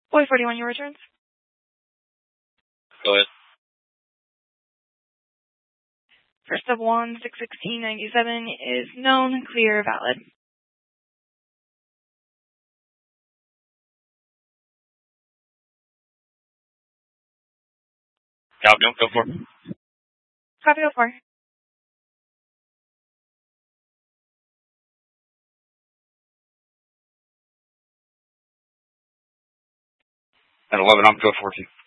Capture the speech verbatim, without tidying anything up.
Boy forty-one, your returns. Go ahead. First of one, six sixteen ninety-seven is known, clear, valid. Copy, go for it. Copy, go for it. At eleven, I'm go for it.